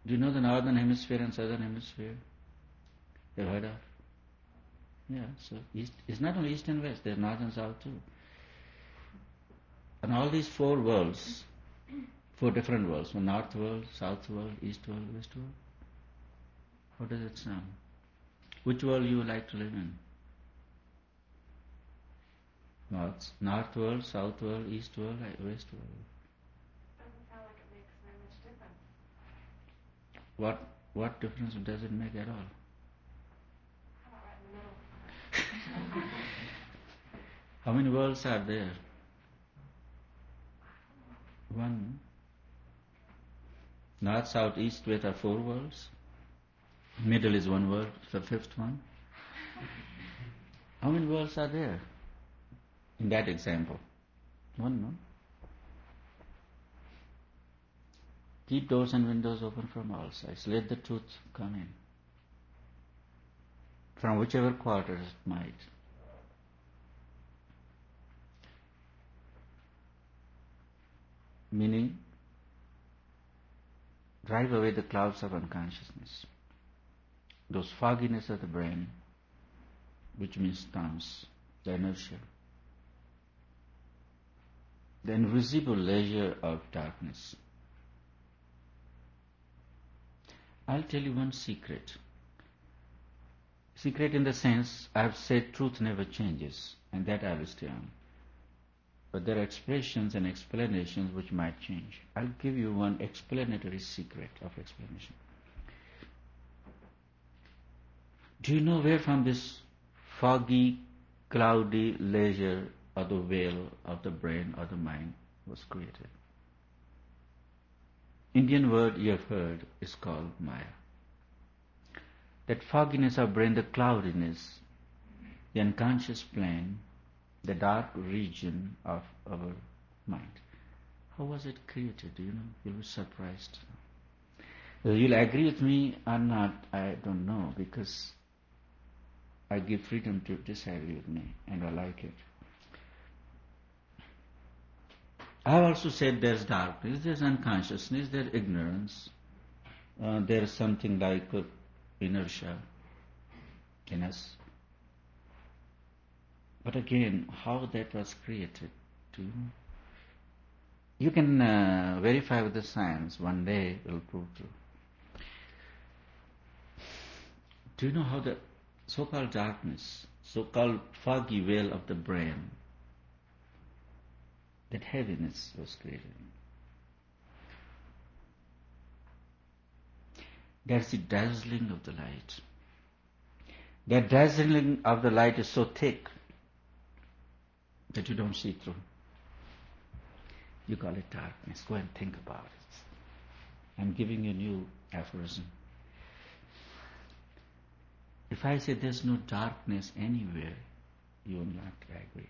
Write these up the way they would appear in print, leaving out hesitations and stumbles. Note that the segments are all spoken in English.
Do you know the northern hemisphere and southern hemisphere? You've heard of? Yeah, so east, it's not only east and west, there's north and south too. And all these four worlds, four different worlds, one north world, south world, east world, west world. How does it sound? Which world you would like to live in? North world, south world, east world, west world. Doesn't sound like it makes very much difference. What difference does it make at all? How about right in the middle? How many worlds are there? One. North, south, east, west are four worlds. Middle is one world, the fifth one. How many worlds are there in that example? One, no? Keep doors and windows open from all sides. Let the truth come in. From whichever quarter it might. Meaning, drive away the clouds of unconsciousness. Those fogginess of the brain, which means stance, the inertia. The invisible leisure of darkness. I'll tell you one secret. Secret in the sense, I have said truth never changes, and that I will stay on. But there are expressions and explanations which might change. I'll give you one explanatory secret of explanation. Do you know where from this foggy, cloudy leisure or the veil of the brain or the mind was created? Indian word you have heard is called Maya. That fogginess of brain, the cloudiness, the unconscious plane, the dark region of our mind. How was it created? Do you know? You'll be surprised. You'll agree with me or not, I don't know, because I give freedom to disagree with me, and I like it. I have also said there's darkness, there's unconsciousness, there's ignorance, there's something like inertia in us. But again, how that was created, do you know? You can verify with the science, one day it will prove true. Do you know how the so-called darkness, so-called foggy veil of the brain, that heaviness was created? That's the dazzling of the light. That dazzling of the light is so thick that you don't see through. You call it darkness. Go and think about it. I'm giving you a new aphorism. If I say there's no darkness anywhere, you will not agree.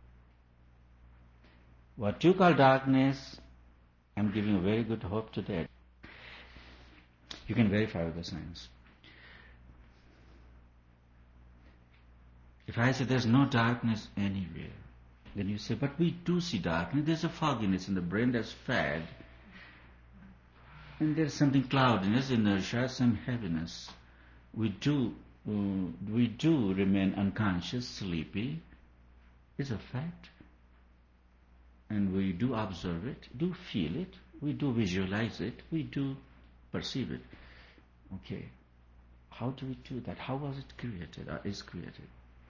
What you call darkness, I'm giving you very good hope today. You can verify with the science. If I say there's no darkness anywhere, then you say, but we do see darkness. There's a fogginess in the brain that's fad. And there's something cloudiness, inertia, some heaviness. We do remain unconscious, sleepy. It's a fact. And we do observe it, do feel it, we do visualize it, we do perceive it. Okay. How do we do that? How was it created or is created?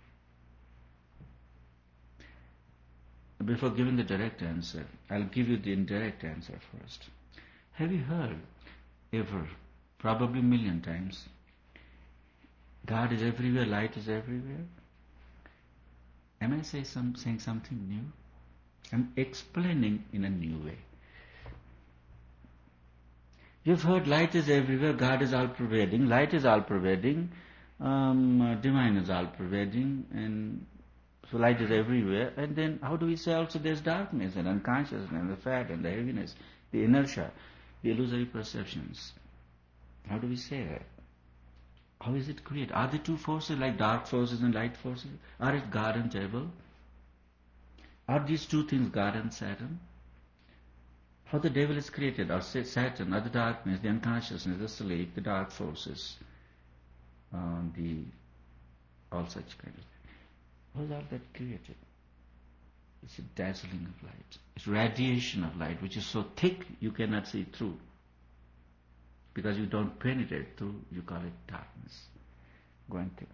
Before giving the direct answer, I'll give you the indirect answer first. Have you heard ever, probably a million times, God is everywhere, light is everywhere? Am I saying something new? I'm explaining in a new way. You've heard light is everywhere, God is all-pervading, light is all-pervading, divine is all-pervading, and so light is everywhere. And then how do we say also there's darkness and unconsciousness and the fat and the heaviness, the inertia, the illusory perceptions? How do we say that? How is it created? Are the two forces like dark forces and light forces? Are it God and devil? Are these two things God and Satan? How the devil is created, or Satan, or the darkness, the unconsciousness, the sleep, the dark forces, all such kind of things. How is all that created? It's a dazzling of light. It's radiation of light, which is so thick you cannot see through. Because you don't penetrate through, you call it darkness. Go and think.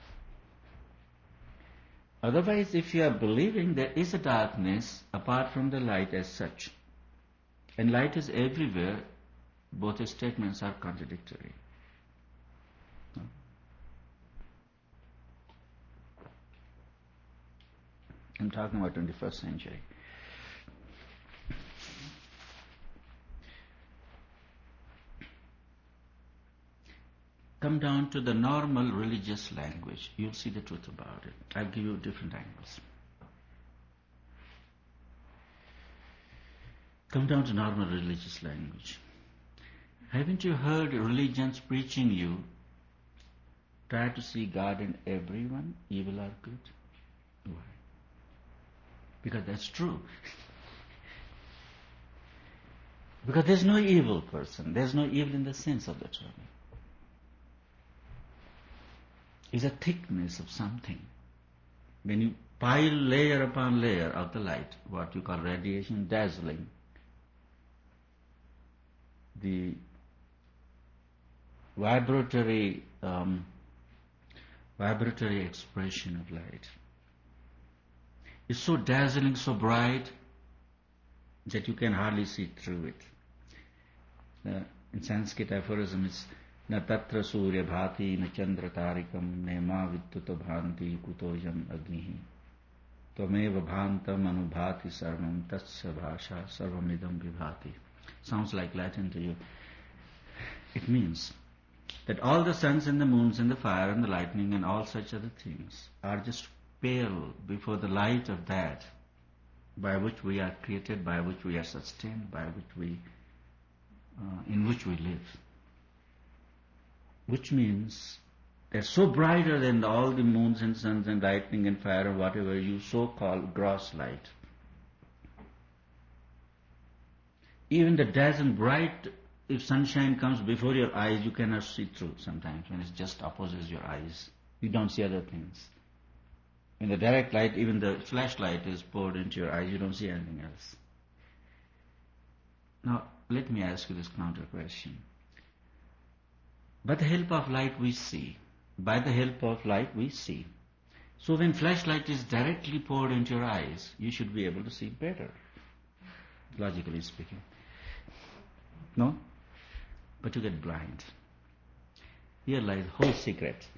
Otherwise, if you are believing there is a darkness apart from the light as such, and light is everywhere, both statements are contradictory. No? I'm talking about 21st century. Come down to the normal religious language. You'll see the truth about it. I'll give you different angles. Come down to normal religious language. Haven't you heard religions preaching you, try to see God in everyone, evil or good? Why? Because that's true. Because there's no evil person. There's no evil in the sense of the term. It's a thickness of something. When you pile layer upon layer of the light, what you call radiation, dazzling, the vibratory expression of light is so dazzling, so bright, that you can hardly see through it. In Sanskrit aphorism, it's na tatra surya bhati na chandra tarikam ne ma vidyuta bhanti kutojam agnihi tvameva bhantam anubhati sarvam tatsya bhasha sarvamidam vibhati. Sounds like Latin to you. It means that all the suns and the moons and the fire and the lightning and all such other things are just pale before the light of that by which we are created, by which we are sustained, by which we in which we live. Which means they're so brighter than all the moons and suns and lightning and fire and whatever you so-call gross light. Even the dazzling bright, if sunshine comes before your eyes, you cannot see through sometimes when it just opposes your eyes. You don't see other things. When the direct light, even the flashlight is poured into your eyes, you don't see anything else. Now, let me ask you this counter question. By the help of light we see. By the help of light we see. So when flashlight is directly poured into your eyes, you should be able to see better, logically speaking. No? But you get blind. Here lies the whole secret.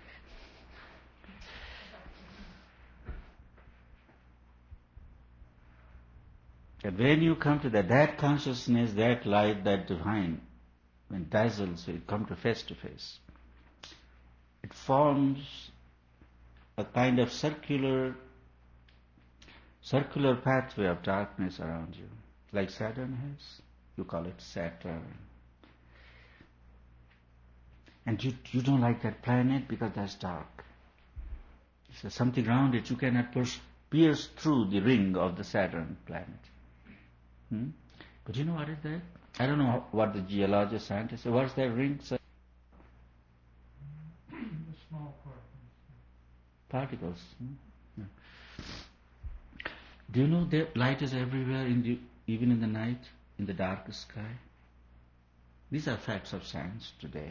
That when you come to that consciousness, that light, that divine, when dazzles, it comes to face, it forms a kind of circular pathway of darkness around you, like Saturn has. You call it Saturn. And you don't like that planet because that's dark. There's something around it you cannot pierce through the ring of the Saturn planet. But you know what is that? I don't know what the geologist, scientists say. What's that ring? The small particles. Yeah. Do you know that light is everywhere, even in the night, in the dark sky? These are facts of science today.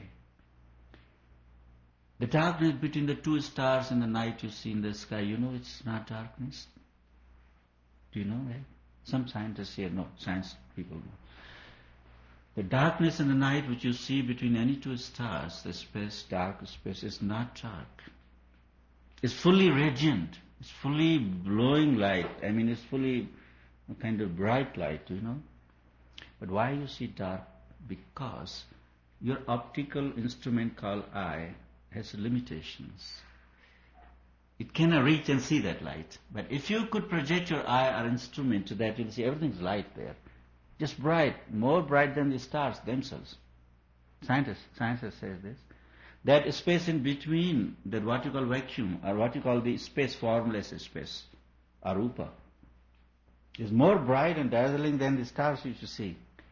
The darkness between the two stars in the night you see in the sky, you know it's not darkness. Do you know that? Some scientists say no, science people know. The darkness in the night which you see between any two stars, the space, dark space, is not dark. It's fully radiant. It's fully glowing light. I mean, it's fully a kind of bright light, you know. But why you see dark? Because your optical instrument called eye has limitations. It cannot reach and see that light. But if you could project your eye or instrument to that, you'll see everything's light there. Just bright, more bright than the stars themselves. Scientists says this. That space in between, that what you call vacuum, or what you call the space, formless space, arupa, is more bright and dazzling than the stars you see.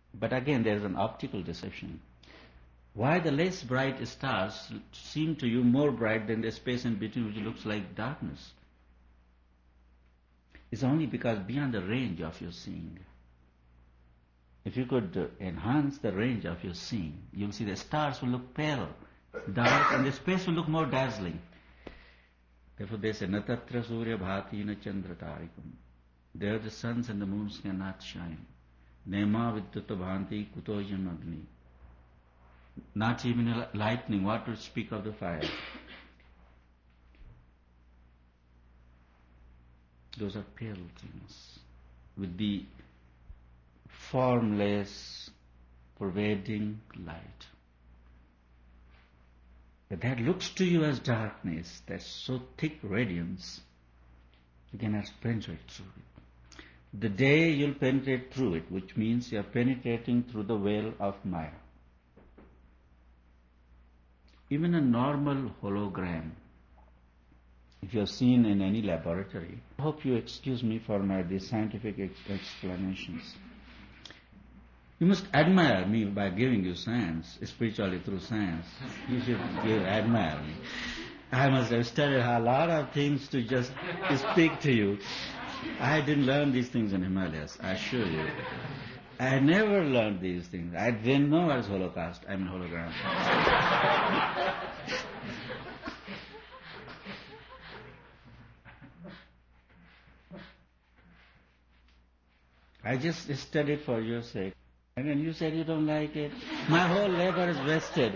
But again, there is an optical deception. Why the less bright stars seem to you more bright than the space in between, which looks like darkness? It's only because beyond the range of your seeing. If you could enhance the range of your seeing, you'll see the stars will look pale, dark, and the space will look more dazzling. Therefore they say, na tatra surya bhati na chandra tarikam. There the suns and the moons cannot shine. Nema vidyuta bhanti kutojam agni. Not even a lightning, what to speak of the fire. Those are pale things with the formless, pervading light. But that looks to you as darkness, that so thick radiance, you cannot penetrate through it. The day you'll penetrate through it, which means you're penetrating through the veil of Maya. Even a normal hologram, if you have seen in any laboratory, I hope you excuse me for these scientific explanations. You must admire me by giving you science, spiritually through science. You should admire me. I must have studied a lot of things to just speak to you. I didn't learn these things in Himalayas, I assure you. I never learned these things. I didn't know what is Holocaust. I mean hologram. I just studied for your sake. And then you said you don't like it. My whole labor is wasted.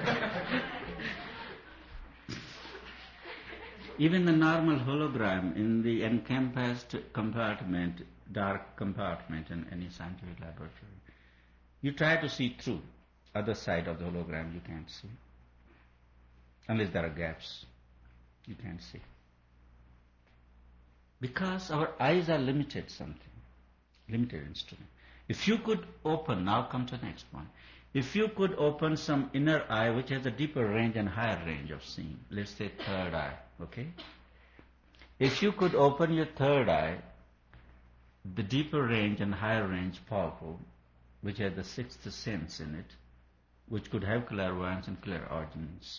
Even the normal hologram in the encompassed compartment, dark compartment in any scientific laboratory, you try to see through. Other side of the hologram you can't see. Unless there are gaps, you can't see. Because our eyes are limited instrument. If you could open, now come to the next one. If you could open some inner eye which has a deeper range and higher range of seeing, let's say third eye, okay? If you could open your third eye, the deeper range and higher range powerful, which has the sixth sense in it, which could have clairvoyance and clairaudience,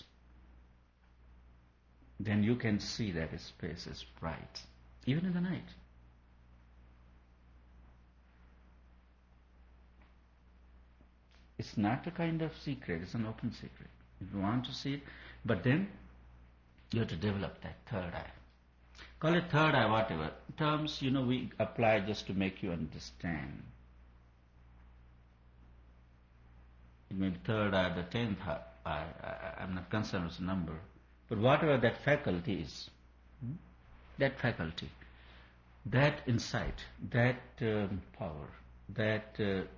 then you can see that space is bright, even in the night. It's not a kind of secret, it's an open secret. If you want to see it, but then you have to develop that third eye. Call it third eye, whatever. Terms, we apply just to make you understand. It may be third eye, the 10th eye, I'm not concerned with the number. But whatever that faculty is, that faculty, that insight, that power, that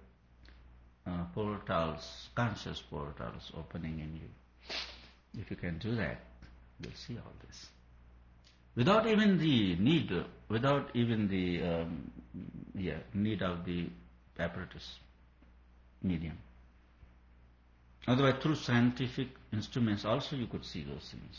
portals, conscious portals opening in you. If you can do that, you'll see all this. Without even the need of the apparatus, medium. Otherwise, through scientific instruments also you could see those things.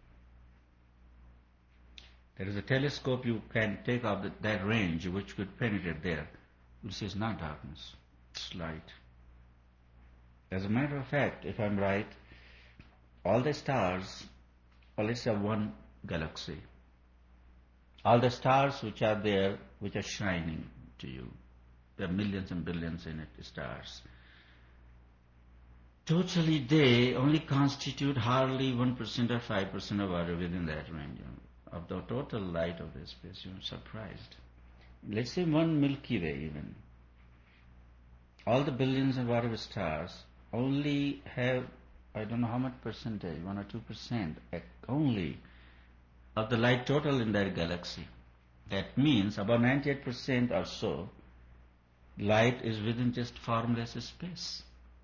There is a telescope you can take out that range which could penetrate there. You see it's not darkness, it's light. As a matter of fact, if I'm right, all the stars, or let's say one galaxy, all the stars which are there, which are shining to you, there are millions and billions in it, stars. Totally they only constitute hardly 1% or 5% of water within that range. Of the total light of the space, you're surprised. Let's say one Milky Way even. All the billions and whatever stars only have, I don't know how much percentage, 1 or 2% only of the light total in that galaxy. That means about 98% or so light is within just formless space.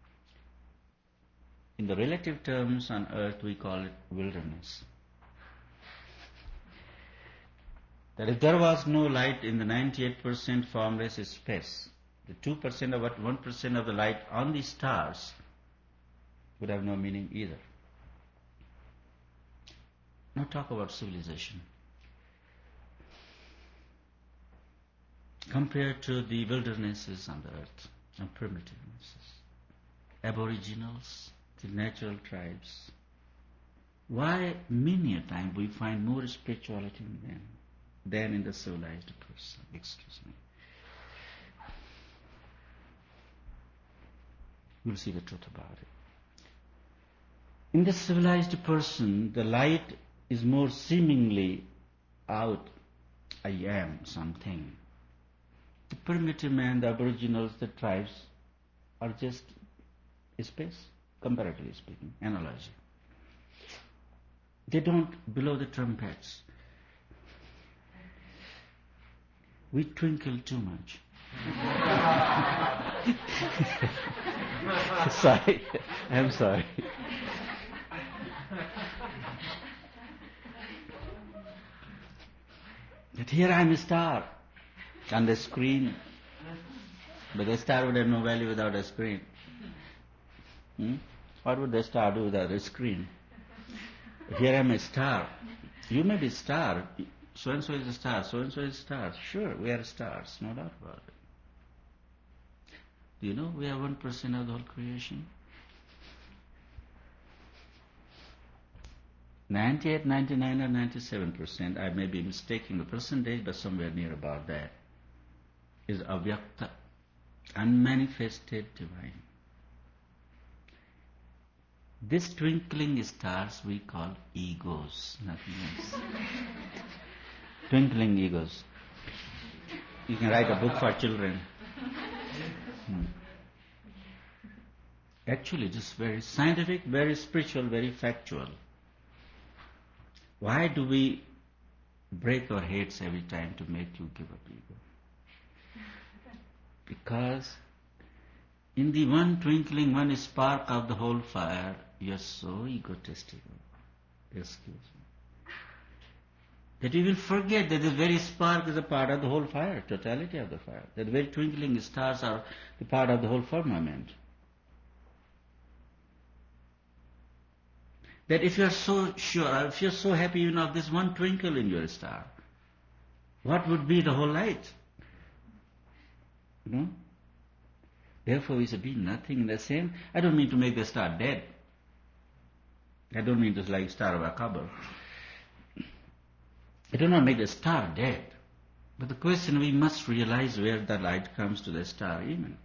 In the relative terms on earth we call it wilderness. That if there was no light in the 98% formless space, the 2% or 1% of the light on the stars would have no meaning either. Now talk about civilization. Compared to the wildernesses on the earth, and primitiveness. Aboriginals, the natural tribes. Why many a time we find more spirituality in them than in the civilized person? Excuse me. You'll see the truth about it. In the civilized person, the light is more seemingly out. I am something. The primitive man, the aboriginals, the tribes are just space, comparatively speaking, analogy. They don't blow the trumpets. We twinkle too much. Sorry, I'm sorry. That here I am a star on the screen, but the star would have no value without a screen. What would the star do without a screen? Here I am a star. You may be a star. So-and-so is a star. So-and-so is a star. Sure, we are stars. No doubt about it. Do you know we are 1% of the whole creation? 98, 99 or 97%, I may be mistaking the percentage, but somewhere near about that, is avyakta, unmanifested divine. This twinkling stars we call egos, nothing else. Twinkling egos. You can write a book for children. Actually, just very scientific, very spiritual, very factual. Why do we break our heads every time to make you give up ego? Because in the one twinkling, one spark of the whole fire, you are so egotistical. Excuse me. That you will forget that the very spark is a part of the whole fire, totality of the fire. That the very twinkling stars are the part of the whole firmament. That if you are so sure, if you are so happy even of this one twinkle in your star, what would be the whole light? Therefore we say, be nothing in the same. I don't mean to make the star dead. I don't mean to like Star of Akbar. I do not make the star dead. But the question, we must realize where the light comes to the star even.